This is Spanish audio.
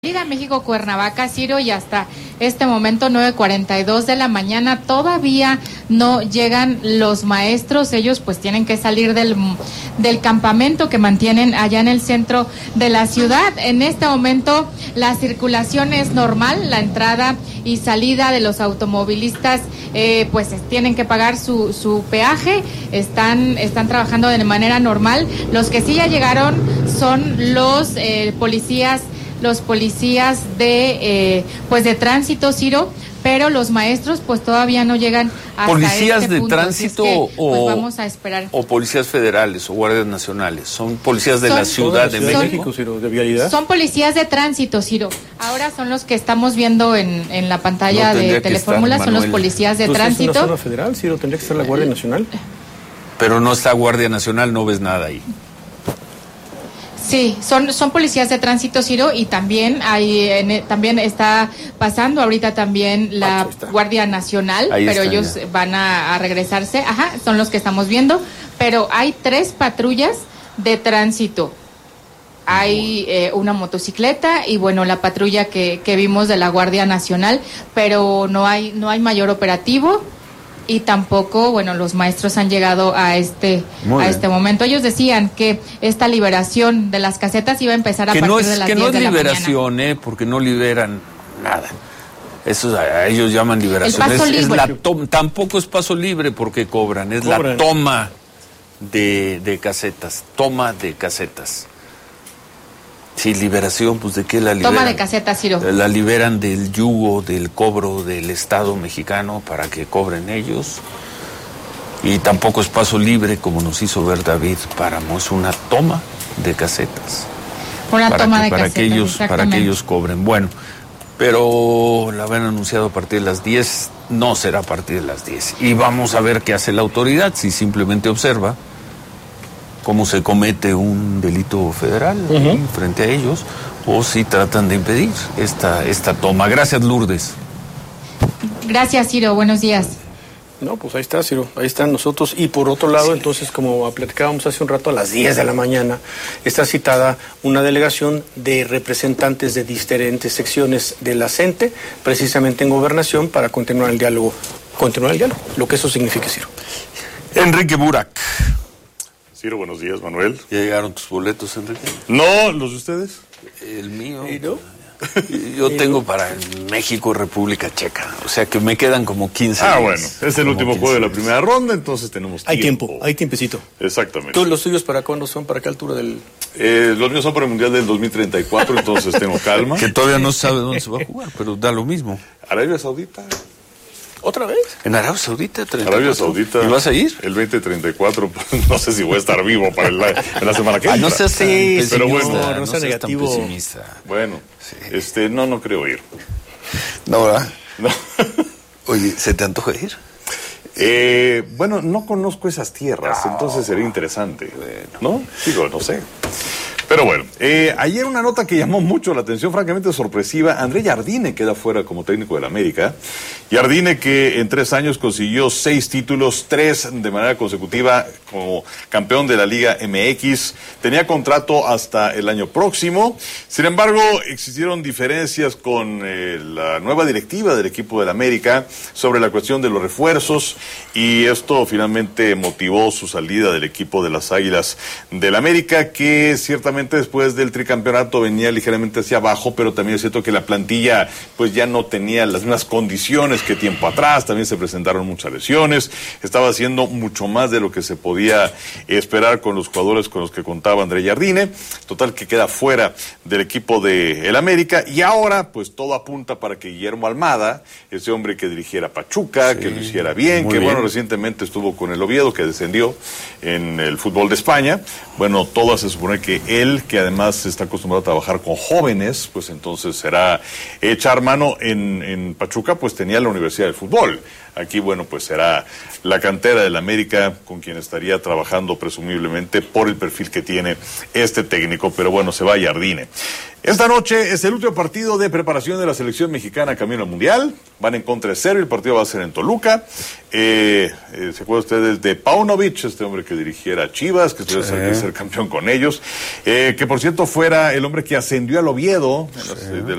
Liga México-Cuernavaca, Ciro, y hasta este momento 9:42 de la mañana todavía no llegan los maestros. Ellos pues tienen que salir del campamento que mantienen allá en el centro de la ciudad. En este momento la circulación es normal, la entrada y salida de los automovilistas pues tienen que pagar su peaje, están trabajando de manera normal. Los que sí ya llegaron son los policías de tránsito, Ciro, pero los maestros pues todavía no llegan hasta ¿Policías este de punto, tránsito pues vamos a esperar. o policías federales o guardias nacionales? ¿Son policías de la Ciudad de México? Ciro, de vialidad. Son policías de tránsito, Ciro. Ahora son los que estamos viendo en la pantalla de Telefórmula, son los policías de tránsito. ¿Es una zona federal, Ciro? ¿Tendría que estar la Guardia Nacional? Pero no está Guardia Nacional, no ves nada ahí. Sí, son policías de tránsito, Ciro, y también también está pasando ahorita también la Guardia Nacional, pero ellos van a regresarse. Ajá, son los que estamos viendo, pero hay 3 patrullas de tránsito. Hay una motocicleta y bueno, la patrulla que vimos de la Guardia Nacional, pero no hay mayor operativo. Y tampoco, bueno, los maestros han llegado a este momento. Ellos decían que esta liberación de las casetas iba a empezar a partir de las 10 de la mañana. Que no es liberación, porque no liberan nada. Eso a ellos llaman liberación. El paso libre. Tampoco es paso libre porque cobran. La toma de casetas. Toma de casetas. Sí, liberación, pues ¿de qué la liberan? Toma de casetas, Ciro. La liberan del yugo, del cobro del Estado mexicano para que cobren ellos. Y tampoco es paso libre, como nos hizo ver David Páramo, es una toma de casetas. Una toma de casetas, para que ellos cobren. Bueno, pero la habían anunciado a partir de las 10, no será a partir de las 10. Y vamos a ver qué hace la autoridad, si simplemente observa cómo se comete un delito federal frente a ellos, o si tratan de impedir esta toma. Gracias, Lourdes. Gracias, Ciro. Buenos días. No, pues ahí está, Ciro. Ahí están nosotros. Y por otro lado, entonces, como platicábamos hace un rato, a las 10 de la mañana, está citada una delegación de representantes de diferentes secciones de la CENTE, precisamente en Gobernación, para continuar el diálogo, lo que eso significa, Ciro. Enrique Burak. Ciro, buenos días, Manuel. ¿Ya llegaron tus boletos, Enrique? No, ¿los de ustedes? El mío. ¿Y no? Yo tengo para México, República Checa. O sea que me quedan como 15 días. Bueno, es el último juego de la primera ronda, entonces tenemos tiempo. Hay tiempecito. Exactamente. ¿Tú los tuyos para cuándo son? ¿Para qué altura del...? Los míos son para el Mundial del 2034, entonces tengo calma. Que todavía no sabe dónde se va a jugar, pero da lo mismo. Arabia Saudita. ¿Otra vez? ¿En Arabia Saudita? 34. Arabia Saudita. ¿Y vas a ir? El 2034, pues, no sé si voy a estar vivo para en la semana que viene. No seas pesimista, pero bueno, no seas negativo. Tan pesimista. Bueno, sí. No creo ir. No, ¿verdad? No. Oye, ¿se te antoja ir? Bueno, no conozco esas tierras, entonces sería interesante. ¿No? Digo, no sé. Pero bueno, ayer una nota que llamó mucho la atención, francamente sorpresiva. André Jardine queda fuera como técnico del América. Jardine, que en 3 años consiguió 6 títulos, 3 de manera consecutiva como campeón de la Liga MX. Tenía contrato hasta el año próximo. Sin embargo, existieron diferencias con la nueva directiva del equipo del América sobre la cuestión de los refuerzos, y esto finalmente motivó su salida del equipo de las Águilas del América, que ciertamente después del tricampeonato venía ligeramente hacia abajo, pero también es cierto que la plantilla pues ya no tenía las mismas condiciones que tiempo atrás. También se presentaron muchas lesiones, estaba haciendo mucho más de lo que se podía esperar con los jugadores con los que contaba André Jardine. Total que queda fuera del equipo de el América, y ahora pues todo apunta para que Guillermo Almada, ese hombre que dirigiera Pachuca, que lo hiciera bien, que bueno, recientemente estuvo con el Oviedo, que descendió en el fútbol de España. Bueno, todo se supone que él, que además está acostumbrado a trabajar con jóvenes, pues entonces será echar mano. En Pachuca pues tenía la Universidad del Fútbol. Aquí, bueno, pues será la cantera del América con quien estaría trabajando presumiblemente por el perfil que tiene este técnico, pero bueno, se va Jardine. Esta noche es el último partido de preparación de la selección mexicana camino al Mundial. Van en contra de Serbia, el partido va a ser en Toluca. ¿Se acuerdan ustedes de Paunovic, este hombre que dirigiera a Chivas, que estuvo cerca de ser campeón con ellos? Que por cierto fuera el hombre que ascendió al Oviedo de